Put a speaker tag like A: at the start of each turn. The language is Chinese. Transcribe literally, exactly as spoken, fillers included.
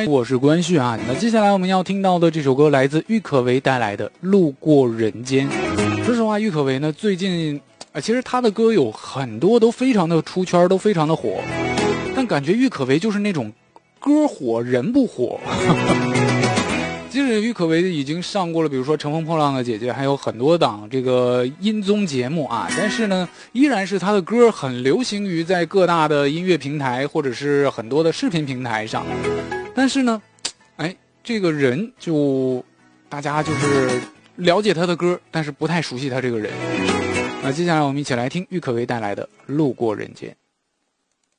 A: 我是关旭啊。那接下来我们要听到的这首歌来自郁可唯带来的《路过人间》。说实话，郁可唯呢最近啊，其实她的歌有很多都非常的出圈，都非常的火，但感觉郁可唯就是那种歌火人不火。即使郁可唯已经上过了，比如说《乘风破浪的姐姐》，还有很多档这个音综节目啊，但是呢，依然是她的歌很流行于在各大的音乐平台或者是很多的视频平台上。但是呢，哎，这个人就大家就是了解他的歌，但是不太熟悉他这个人。那接下来我们一起来听郁可唯带来的《路过人间》。